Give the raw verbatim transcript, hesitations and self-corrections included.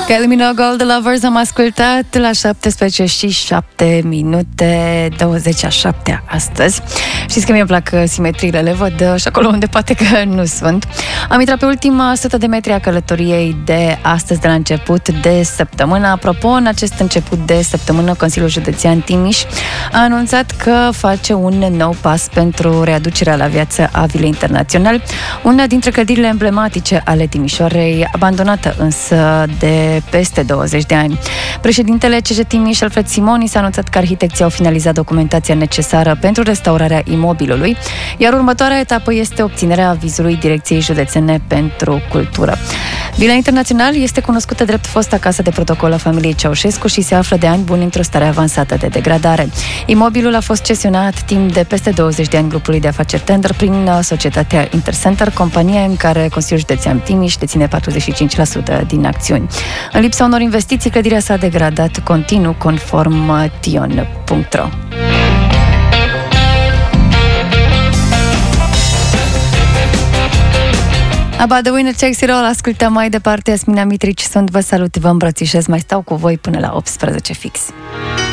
Kylie Minogue, All the Lovers, am ascultat la șaptesprezece și șapte minute, douăzeci a șaptea astăzi. Știți că mie îmi plac simetriile, le văd și acolo unde poate că nu sunt. Am intrat pe ultima sută de metri a călătoriei de astăzi, de la început de săptămână. Apropo, în acest început de săptămână, Consiliul Județean Timiș a anunțat că face un nou pas pentru readucerea la viață a Vilei Internațional, una dintre clădirile emblematice ale Timișoarei, abandonată însă de peste douăzeci de ani. Președintele C J Timiș, Alfred Simoni, s-a anunțat că arhitecții au finalizat documentația necesară pentru restaurarea imobilului, iar următoarea etapă este obținerea avizului Direcției Județene pentru Cultură. Vila Internațional este cunoscută drept fosta casă de protocol a familiei Ceaușescu și se află de ani buni într-o stare avansată de degradare. Imobilul a fost cesionat timp de peste douăzeci de ani grupului de afaceri Tender prin societatea Intercenter, companie în care Consiliul Județean Timiș deține patruzeci și cinci la sută din acțiuni. În lipsa unor investiții, clădirea s-a degradat continuu, conform tion punct ro. About the Winner Takes It All, ascultăm mai departe. Jasmina Mitrici sunt, vă salut, vă îmbrățișez, mai stau cu voi până la optsprezece fix.